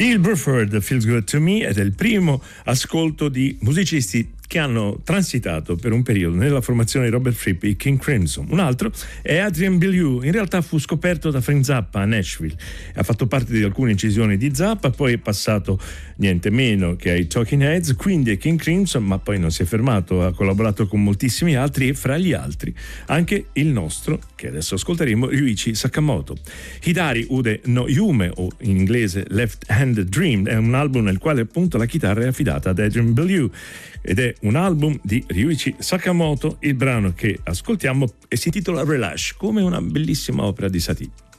Bill Bruford, Feels Good to Me, ed è il primo ascolto di musicisti che hanno transitato per un periodo nella formazione di Robert Fripp, i King Crimson. Un altro è Adrian Belew, in realtà fu scoperto da Frank Zappa a Nashville, ha fatto parte di alcune incisioni di Zappa, poi è passato niente meno che ai Talking Heads, quindi ai King Crimson, ma poi non si è fermato, ha collaborato con moltissimi altri e fra gli altri anche il nostro, che adesso ascolteremo, Ryuichi Sakamoto. Hidari Ude no Yume, o in inglese Left Hand Dream, è un album nel quale appunto la chitarra è affidata ad Adrian Belew ed è un album di Ryuichi Sakamoto. Il brano che ascoltiamo si intitola Relash, come una bellissima opera di Satie.